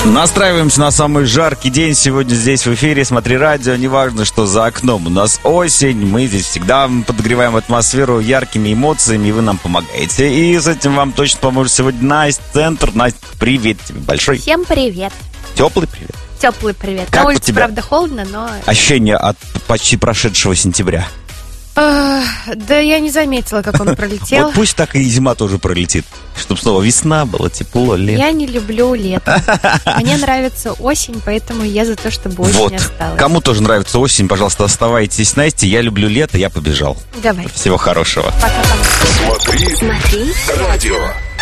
Настраиваемся на самый жаркий день сегодня здесь в эфире. Смотри радио, неважно, что за окном. У нас осень, мы здесь всегда подогреваем атмосферу яркими эмоциями, и вы нам помогаете. И с этим вам точно поможет сегодня Настя, Центр. Настя, привет тебе большой. Всем привет. Теплый привет. Теплый привет. Как На у улице, тебя правда, холодно, но... ощущение от почти прошедшего сентября? Да я не заметила, как он пролетел. Вот пусть так и зима тоже пролетит, чтобы снова весна была, тепло, лето. Я не люблю лето. Мне нравится осень, поэтому я за то, чтобы осень Вот. осталась. Кому тоже нравится осень, пожалуйста, оставайтесь, Настя. Я люблю лето, я побежал. Давай. Всего хорошего. Пока-пока. Смотри радио.